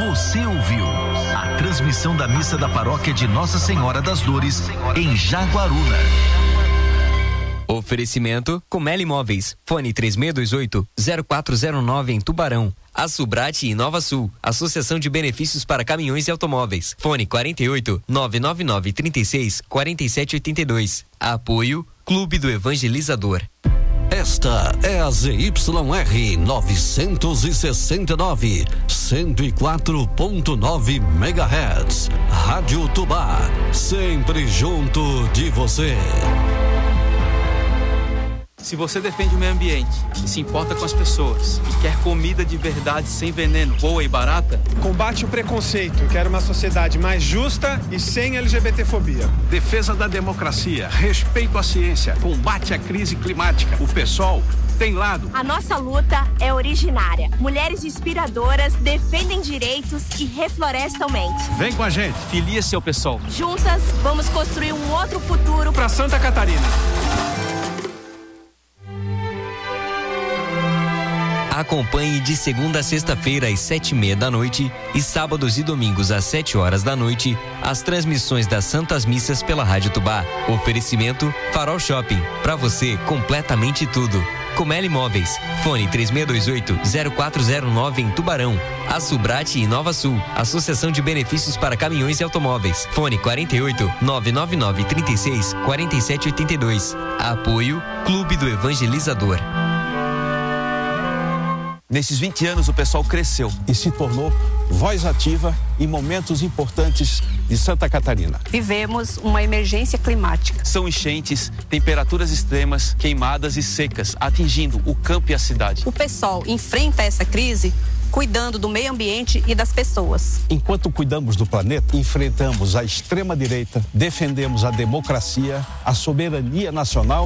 Você ouviu a transmissão da missa da paróquia de Nossa Senhora das Dores em Jaguaruna. Oferecimento Comelli Imóveis, fone 3628-0409 em Tubarão. A Subrate e Nova Sul, Associação de Benefícios para Caminhões e Automóveis, fone 48-999-36-4782. Apoio Clube do Evangelizador. Esta é a ZYR 969, 104.9 MHz. Rádio Tubá, sempre junto de você. Se você defende o meio ambiente e se importa com as pessoas e quer comida de verdade sem veneno, boa e barata, combate o preconceito, quer uma sociedade mais justa e sem LGBTfobia. Defesa da democracia, respeito à ciência, combate à crise climática. O PSOL tem lado. A nossa luta é originária. Mulheres inspiradoras defendem direitos e reflorestam mente. Vem com a gente. Filia-se ao PSOL. Juntas, vamos construir um outro futuro para Santa Catarina. Acompanhe de segunda a sexta-feira às 7:30 da noite e sábados e domingos às 7 horas da noite as transmissões das Santas Missas pela Rádio Tubá. Oferecimento Farol Shopping. Pra você, completamente tudo. Comelli Imóveis. Fone 3628-0409 em Tubarão. A Subrate e Nova Sul. Associação de Benefícios para Caminhões e Automóveis. Fone 48-999-36-4782. Apoio Clube do Evangelizador. Nesses 20 anos, o PSOL cresceu e se tornou voz ativa em momentos importantes de Santa Catarina. Vivemos uma emergência climática. São enchentes, temperaturas extremas, queimadas e secas, atingindo o campo e a cidade. O PSOL enfrenta essa crise cuidando do meio ambiente e das pessoas. Enquanto cuidamos do planeta, enfrentamos a extrema-direita, defendemos a democracia, a soberania nacional